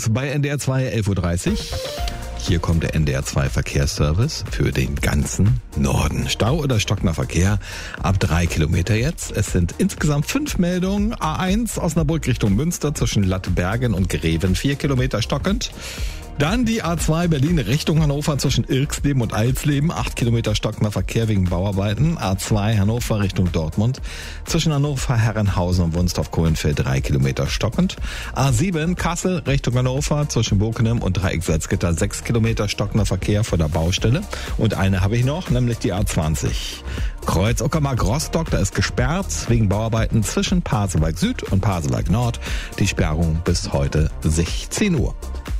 morgens bei NDR 2, 11.30 Uhr. Hier kommt der NDR 2 Verkehrsservice für den ganzen Norden. Stau oder stockender Verkehr ab 3 Kilometer jetzt. Es sind insgesamt 5 Meldungen. A1 Osnabrück Richtung Münster zwischen Lattbergen und Greven 4 Kilometer stockend. Dann die A2 Berlin Richtung Hannover zwischen Ilksleben und Alsleben. 8 Kilometer stockender Verkehr wegen Bauarbeiten. A2 Hannover Richtung Dortmund zwischen Hannover, Herrenhausen und Wunstorf-Kohlenfeld 3 Kilometer stockend. A7 Kassel Richtung Hannover zwischen Bokenem und Dreieck Salzgitter 6 Kilometer stockender Verkehr vor der Baustelle. Und eine habe ich noch, nämlich die A20. Kreuz Uckermark Rostock, da ist gesperrt wegen Bauarbeiten zwischen Pasewalk Süd und Pasewalk Nord. Die Sperrung bis heute 16 Uhr.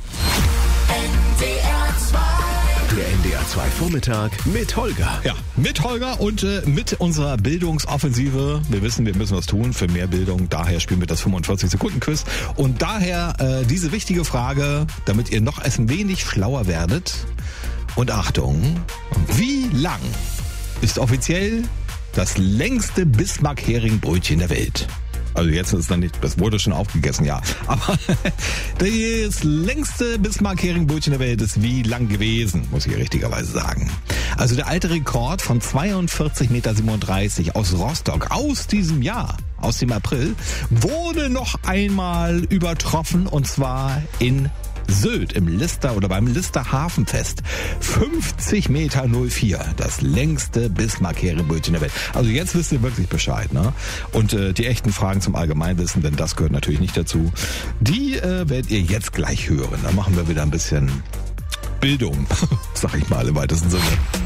Der NDR 2 Vormittag mit Holger. Ja, mit Holger und mit unserer Bildungsoffensive. Wir wissen, wir müssen was tun für mehr Bildung. Daher spielen wir das 45-Sekunden-Quiz. Und daher diese wichtige Frage, damit ihr noch ein wenig schlauer werdet. Und Achtung, wie lang ist offiziell das längste Bismarck-Hering-Brötchen der Welt? Also jetzt ist es dann nicht, das wurde schon aufgegessen, ja. Aber das längste Bismarck-Hering-Brötchen der Welt ist wie lang gewesen, muss ich richtigerweise sagen. Also der alte Rekord von 42,37 Meter aus Rostock, aus diesem Jahr, aus dem April, wurde noch einmal übertroffen und zwar in Sylt im Lister oder beim Lister Hafenfest. 50,04 Meter, das längste Bismarck-Hering-Brötchen der Welt. Also jetzt wisst ihr wirklich Bescheid, ne? Und die echten Fragen zum Allgemeinwissen, denn das gehört natürlich nicht dazu, die werdet ihr jetzt gleich hören. Da machen wir wieder ein bisschen Bildung, sag ich mal im weitesten Sinne.